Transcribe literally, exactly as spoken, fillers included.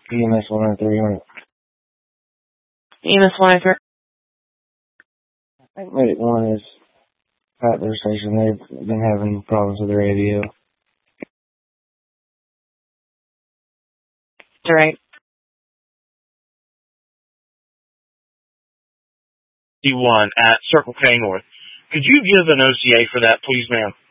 E M S one oh three hundred. E M S one oh three. I think Medic one is at their station. They've been having problems with the radio. Right. one at Circle K North. Could you give an O C A for that, please, ma'am?